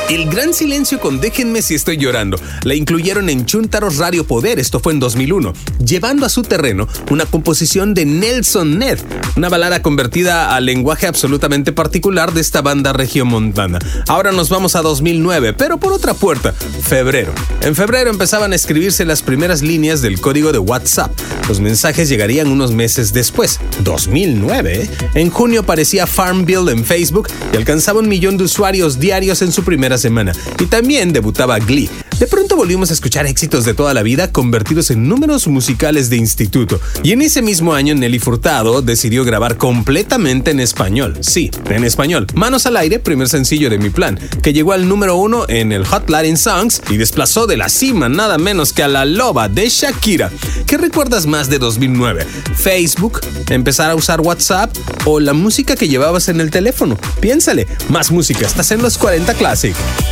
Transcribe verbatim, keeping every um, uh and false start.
El Gran Silencio con Déjenme si estoy llorando la incluyeron en Chúntaros Radio Poder, esto fue en dos mil uno, llevando a su terreno una composición de Nelson Ned, una balada convertida al lenguaje absolutamente particular de esta banda regiomontana. Ahora nos vamos a dos mil nueve, pero por otra puerta, febrero. En febrero empezaban a escribirse las primeras líneas del código de WhatsApp. Los mensajes llegarían unos meses después, dos mil nueve. ¿eh? En junio aparecía Farmville en Facebook y alcanzaba un millón de usuarios diarios en su primera semana. Y también debutaba Glee. De pronto volvimos a escuchar éxitos de toda la vida convertidos en números musicales de instituto. Y en ese mismo año Nelly Furtado decidió grabar completamente en español. Sí, en español. Manos al aire, primer sencillo de Mi Plan, que llegó al número uno en el Hot Latin Songs y desplazó de la cima nada menos que a La Loba de Shakira. ¿Qué recuerdas más de dos mil nueve? ¿Facebook? ¿Empezar a usar WhatsApp? ¿O la música que llevabas en el teléfono? Piénsale, más música, estás en los cuarenta Classic.